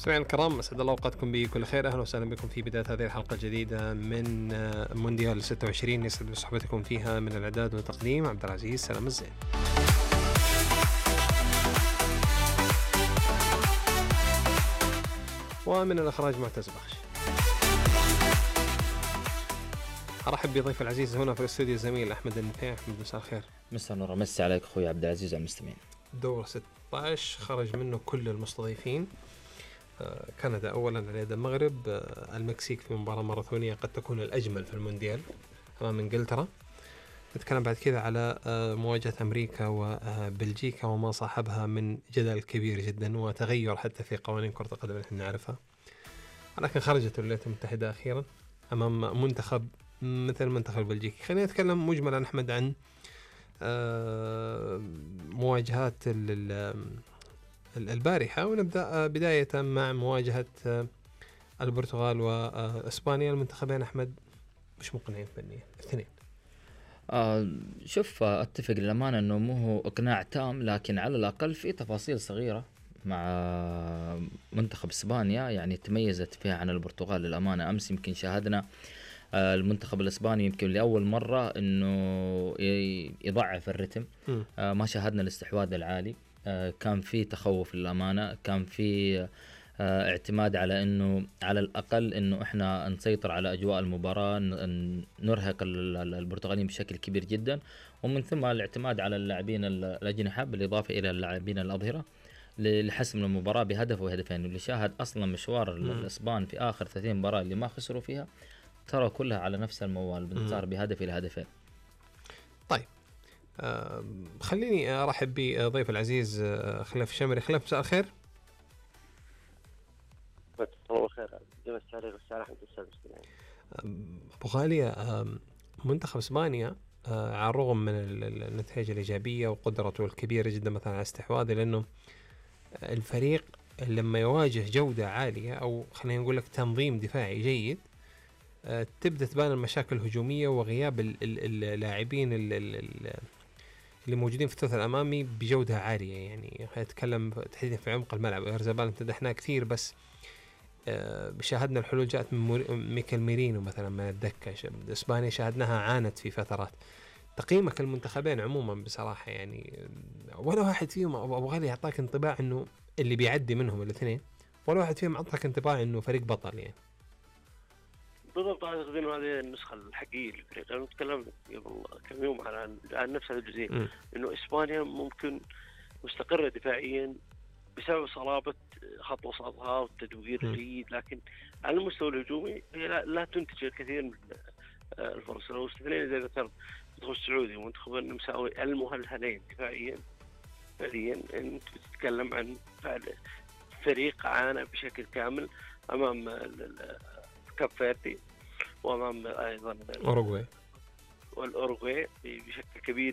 مستمعينا الكرام، اسعد الله اوقاتكم بكل خير. اهلا وسهلا بكم في بدايه هذه الحلقه الجديده من مونديال 26. يسعد بصحبتكم فيها من الاعداد والتقديم عبد العزيز سلام الزين. ومن الاخراج معتز بخش. ارحب بضيف العزيز هنا في الاستوديو الزميل احمد النفيع. احمد مساء الخير. مساء النور، مسي عليك اخوي عبد العزيز المستمعين. دور 16 خرج منه كل المستضيفين. كندا أولا على يد المغرب، المكسيك في مباراة ماراثونية قد تكون الأجمل في المونديال أمام إنجلترا. نتكلم بعد كذا على مواجهة أمريكا وبلجيكا وما صاحبها من جدل كبير جدا وتغير حتى في قوانين كرة القدم اللي احنا نعرفها، ولكن خرجت الولايات المتحدة أخيرا أمام منتخب مثل منتخب البلجيكي. خلينا نتكلم مجملا أحمد عن مواجهات البارحة، ونبدأ بداية مع مواجهة البرتغال وإسبانيا. المنتخبين أحمد مش مقنعين فنيا الاثنين. شوف، أتفق للأمانة أنه مو هو إقناع تام، لكن على الأقل في تفاصيل صغيرة مع منتخب إسبانيا يعني تميزت فيها عن البرتغال للأمانة. أمس يمكن شاهدنا المنتخب الإسباني يمكن لأول مرة أنه يضعف الرتم. ما شاهدنا الاستحواذ العالي، كان في تخوف للأمانة، كان في اعتماد على انه على الاقل انه احنا نسيطر على اجواء المباراة، نرهق البرتغاليين بشكل كبير جدا، ومن ثم الاعتماد على اللاعبين الاجنحة بالاضافة الى اللاعبين الاظهرة لحسم المباراة بهدف وهدفين. واللي شاهد اصلا مشوار الاسبان في اخر 30 مباراة اللي ما خسروا فيها ترى كلها على نفس الموال، بانتصار بهدف الى هدفين. طيب، خليني ارحب بضيف العزيز خلف الشمري. خلف مساء الخير. مساء الخير. جمس عليك والسلام عليكم أستاذ مستمعين. أبو غالية، منتخب إسبانيا على الرغم من النتائج الإيجابية وقدرته الكبيرة جدا مثلا على استحواذه، لأنه الفريق لما يواجه جودة عالية أو خلينا نقول لك تنظيم دفاعي جيد، تبدأ تبان المشاكل الهجومية وغياب اللاعبين اللي موجودين في الثلث الأمامي بجودة عالية. يعني هنتكلم تحديدا في عمق الملعب. أرزابال امتدحناه كثير، بس شاهدنا الحلول جاءت من ميكل ميرينو مثلا من الدكة. إسبانيا شاهدناها عانت في فترات. تقييمك المنتخبين عموما بصراحة، يعني ولا واحد فيهم أبو غالي يعطاك انطباع إنه اللي بيعدي منهم الاثنين، ولا واحد فيهم عطاك انطباع إنه فريق بطل يعني. بالضبط، أعتقد إنه هذه النسخة الحقيقية للفريق. أنا تكلمت قبل كم يوم عن نفس هذا الجزئية، إنه إسبانيا ممكن مستقرة دفاعيا بسبب صلابة خط وسطها والتدوير الجيد، لكن على المستوى الهجومي هي لا تنتج الكثير من الفرص. لو استثنينا زي ذكرت المنتخب السعودي ومنتخب النمساوي المهلهلين دفاعيا، فعليا انت بتتكلم عن فريق عانى بشكل كامل امام كاب فيردي وامام ايضا اوروغواي بشكل كبير